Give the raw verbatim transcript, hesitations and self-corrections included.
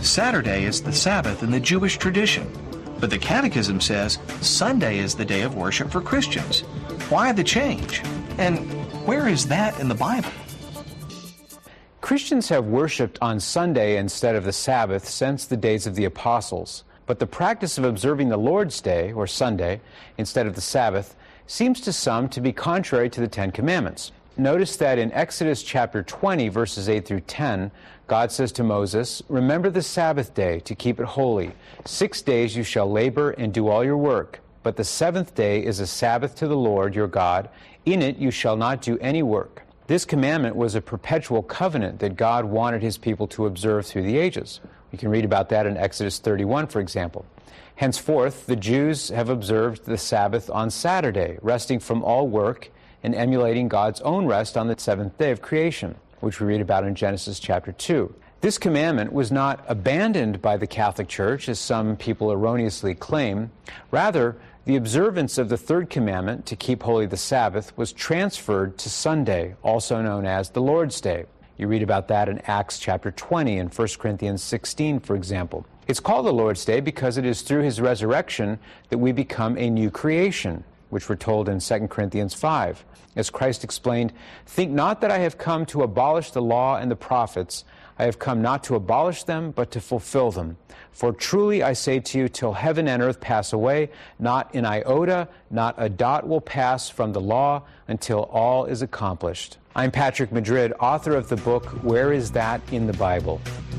Saturday is the Sabbath in the Jewish tradition, but the Catechism says Sunday is the day of worship for Christians. Why the change? And where is that in the Bible? Christians have worshiped on Sunday instead of the Sabbath since the days of the apostles, but the practice of observing the Lord's Day, or Sunday, instead of the Sabbath, seems to some to be contrary to the Ten Commandments. Notice that in Exodus chapter twenty, verses eight through ten, God says to Moses, "Remember the Sabbath day to keep it holy. Six days you shall labor and do all your work, but the seventh day is a Sabbath to the Lord your God. In it you shall not do any work." This commandment was a perpetual covenant that God wanted his people to observe through the ages. We can read about that in Exodus thirty-one, for example. Henceforth, the Jews have observed the Sabbath on Saturday, resting from all work and emulating God's own rest on the seventh day of creation, which we read about in Genesis chapter two. This commandment was not abandoned by the Catholic Church, as some people erroneously claim. Rather, the observance of the third commandment, to keep holy the Sabbath, was transferred to Sunday, also known as the Lord's Day. You read about that in Acts chapter twenty and First Corinthians sixteen, for example. It's called the Lord's Day because it is through his resurrection that we become a new creation, which we're told in Second Corinthians five. As Christ explained, "Think not that I have come to abolish the law and the prophets. I have come not to abolish them, but to fulfill them. For truly I say to you, till heaven and earth pass away, not an iota, not a dot will pass from the law until all is accomplished." I'm Patrick Madrid, author of the book, Where Is That in the Bible?